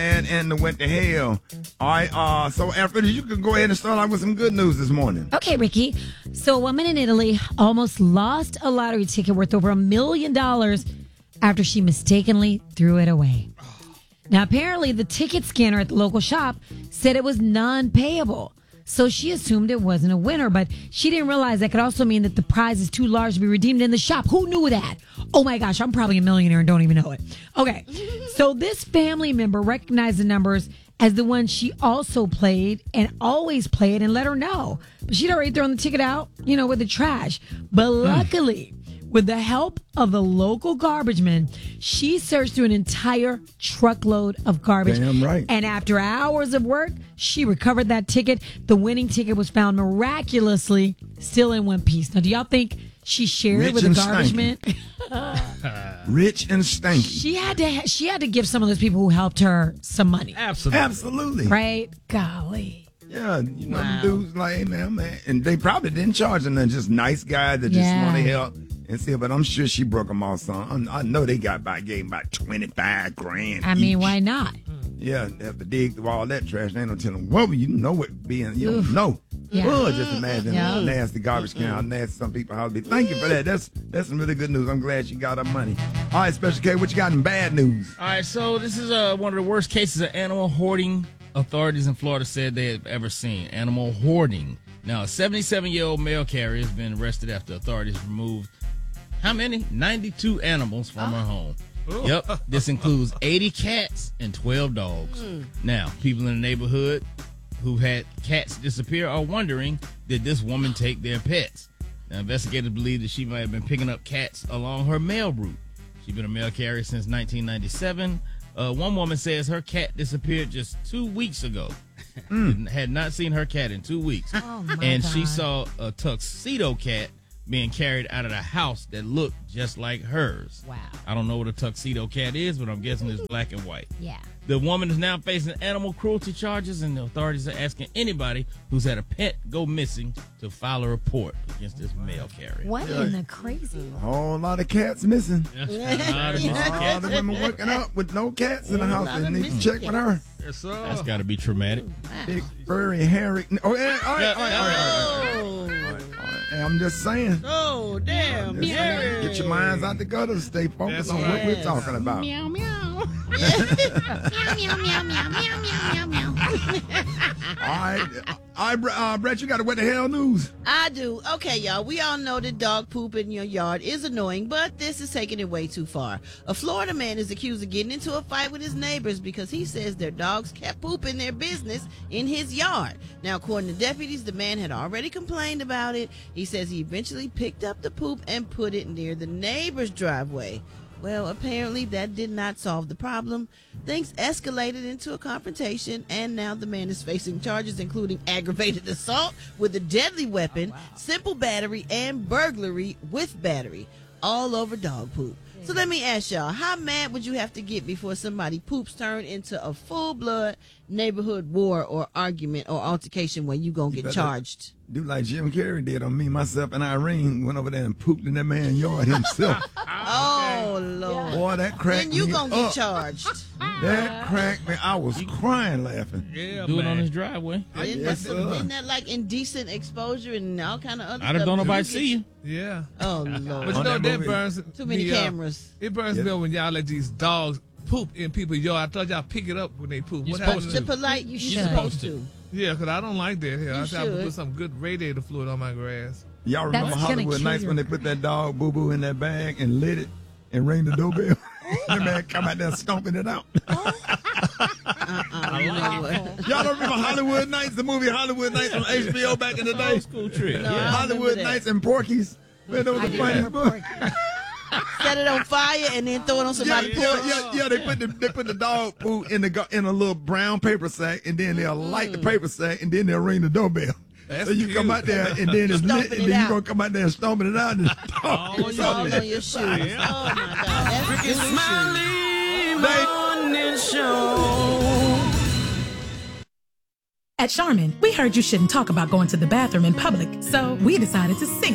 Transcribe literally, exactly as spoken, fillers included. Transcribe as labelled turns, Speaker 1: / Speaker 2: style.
Speaker 1: and and went to hell. All right, uh, so after this, you can go ahead and start out with some good news this morning.
Speaker 2: Okay, Ricky. So a woman in Italy almost lost a lottery ticket worth over a million dollars after she mistakenly threw it away. Now, apparently, the ticket scanner at the local shop said it was non-payable. So she assumed it wasn't a winner, but she didn't realize that could also mean that the prize is too large to be redeemed in the shop. Who knew that? Oh my gosh, I'm probably a millionaire and don't even know it. Okay, so this family member recognized the numbers as the one she also played and always played and let her know. But she'd already thrown the ticket out, you know, with the trash. But luckily, with the help of the local garbage man, she searched through an entire truckload of garbage.
Speaker 1: Damn right.
Speaker 2: And after hours of work, she recovered that ticket. The winning ticket was found miraculously still in one piece. Now, do y'all think she shared
Speaker 1: Rich
Speaker 2: it with the
Speaker 1: and
Speaker 2: garbage man?
Speaker 1: Rich and stanky.
Speaker 2: She had to. She had to give some of those people who helped her some money,
Speaker 3: Absolutely.
Speaker 1: Absolutely.
Speaker 2: right? Golly.
Speaker 1: Yeah, you know,
Speaker 2: Wow.
Speaker 1: the dudes like, hey, man, man. And they probably didn't charge them. They're just nice guys that just
Speaker 2: Yeah.
Speaker 1: want to help. And see, but I'm sure she broke them all some. I know they got by gave 'em about twenty-five grand.
Speaker 2: I mean,
Speaker 1: each.
Speaker 2: why not?
Speaker 1: Yeah, they have to dig through all that trash. They ain't no telling what you know it being. You don't know.
Speaker 2: Yeah.
Speaker 1: Oh, just imagine
Speaker 2: Yeah.
Speaker 1: how nasty garbage can, how nasty some people how be. Thank you for that. That's that's some really good news. I'm glad she got her money. All right, Special K, what you got in bad news?
Speaker 3: All right, so this is uh, one of the worst cases of animal hoarding authorities in Florida said they have ever seen. Animal hoarding. Now, a seventy-seven-year-old mail carrier has been arrested after authorities removed how many? ninety-two animals from her home. Yep, this includes eighty cats and twelve dogs. Now, people in the neighborhood who've had cats disappear are wondering, did this woman take their pets? Now, investigators believe that she might have been picking up cats along her mail route. She's been a mail carrier since nineteen ninety-seven. Uh, one woman says her cat disappeared just two weeks ago. Mm. Had not seen her cat in two weeks.
Speaker 2: Oh, my
Speaker 3: and
Speaker 2: God.
Speaker 3: she saw a tuxedo cat being carried out of the house that looked just like hers.
Speaker 2: Wow.
Speaker 3: I don't know what a tuxedo cat is, but I'm guessing it's black and white.
Speaker 2: Yeah.
Speaker 3: The woman is now facing animal cruelty charges, and the authorities are asking anybody who's had a pet go missing to file a report against this mail carrier.
Speaker 2: What in the crazy?
Speaker 1: A whole lot of cats missing.
Speaker 3: A lot of missing
Speaker 1: All
Speaker 3: cats.
Speaker 1: the women working out with no cats in the house.
Speaker 4: lot
Speaker 1: They
Speaker 4: of
Speaker 1: need to
Speaker 4: missing
Speaker 1: check with her.
Speaker 3: Yes, sir. That's got to be traumatic.
Speaker 1: Big furry hairy. Oh, yeah, all right, all right, all right, all right.
Speaker 4: Oh,
Speaker 1: All right. Hey, I'm just saying.
Speaker 4: oh damn.
Speaker 1: Just saying, get your minds out the gutter. Stay focused on what we're talking about.
Speaker 4: Meow, meow.
Speaker 5: Meow, meow, meow, meow, meow, meow, meow, meow.
Speaker 1: All right, all right, Bre- uh, Brett, you got to what the hell news?
Speaker 4: I do. Okay, y'all. We all know that dog poop in your yard is annoying, but this is taking it way too far. A Florida man is accused of getting into a fight with his neighbors because he says their dogs kept pooping their business in his yard. Now, according to deputies, the man had already complained about it. He says he eventually picked up the poop and put it near the neighbor's driveway. Well, apparently that did not solve the problem. Things escalated into a confrontation, and now the man is facing charges including aggravated assault with a deadly weapon, simple battery, and burglary with battery, all over dog poop. So let me ask y'all, how mad would you have to get before somebody poops turn into a full-blood neighborhood war or argument or altercation where you gonna get
Speaker 1: better-
Speaker 4: charged?
Speaker 1: Do like Jim Carrey did on me, myself, and Irene. Went over there and pooped in that man's yard himself.
Speaker 4: Oh, Lord.
Speaker 1: Boy, that cracked
Speaker 4: Then you
Speaker 1: me
Speaker 4: gonna
Speaker 1: up.
Speaker 4: get charged.
Speaker 1: That cracked me. I was crying laughing.
Speaker 3: Yeah, Do it on his driveway.
Speaker 4: Isn't,
Speaker 1: Yes,
Speaker 4: that some,
Speaker 1: sir.
Speaker 4: isn't that like indecent exposure and all kind of other
Speaker 3: I
Speaker 4: stuff?
Speaker 3: don't nobody see you.
Speaker 6: Yeah.
Speaker 4: Oh,
Speaker 6: But
Speaker 4: Lord.
Speaker 6: you
Speaker 1: On
Speaker 6: know
Speaker 1: that
Speaker 6: that
Speaker 1: movie.
Speaker 6: burns
Speaker 4: Too many
Speaker 6: me up.
Speaker 4: cameras.
Speaker 6: It burns
Speaker 1: Yeah.
Speaker 6: me up when y'all let these dogs poop in people's yard. I thought y'all pick it up when they poop.
Speaker 3: You
Speaker 6: What
Speaker 3: supposed
Speaker 6: happened
Speaker 4: The
Speaker 6: to-
Speaker 4: polite,
Speaker 2: You
Speaker 4: you
Speaker 2: should.
Speaker 4: are supposed to.
Speaker 6: Yeah, because I don't like that here. I
Speaker 4: You
Speaker 6: said I would
Speaker 4: should.
Speaker 6: put some good radiator fluid on my grass.
Speaker 1: Y'all remember
Speaker 2: That's gonna
Speaker 1: Hollywood
Speaker 2: kill
Speaker 1: Nights
Speaker 2: your-
Speaker 1: when they put that dog boo boo in that bag and lit it and rang the doorbell? That man come out there stomping it out.
Speaker 4: Uh-uh, you know what?
Speaker 1: Y'all don't remember Hollywood Nights, the movie Hollywood Nights on H B O back in the day?
Speaker 3: Old school trick.
Speaker 4: No, I
Speaker 3: Yeah.
Speaker 4: remember
Speaker 1: Hollywood
Speaker 4: that.
Speaker 1: Nights and Porky's. Man, that was
Speaker 2: I
Speaker 1: the
Speaker 2: do
Speaker 1: funniest
Speaker 2: remember
Speaker 1: movie.
Speaker 2: Porky.
Speaker 4: Set it on fire and then throw it on
Speaker 1: Yeah,
Speaker 4: somebody's
Speaker 1: yeah,
Speaker 4: porch.
Speaker 1: yeah, yeah. They put the they put the dog poo in the go- in a little brown paper sack, and then they'll light the paper sack, and then they'll ring the doorbell.
Speaker 6: That's
Speaker 1: so you
Speaker 6: cute.
Speaker 1: come out there, and then it's lit,
Speaker 4: Stomping
Speaker 1: and
Speaker 4: it
Speaker 1: then
Speaker 4: out.
Speaker 1: you gonna come out there and stomping it out. And the dog
Speaker 3: All
Speaker 1: is
Speaker 3: on
Speaker 4: It's
Speaker 3: your-
Speaker 4: all
Speaker 1: on
Speaker 4: on
Speaker 1: there.
Speaker 4: your shoes. Oh, my God. That's
Speaker 7: Ricky
Speaker 4: good
Speaker 7: Smiley
Speaker 1: They-
Speaker 7: Morning Show.
Speaker 8: At Charmin, we heard you shouldn't talk about going to the bathroom in public, so we decided to sing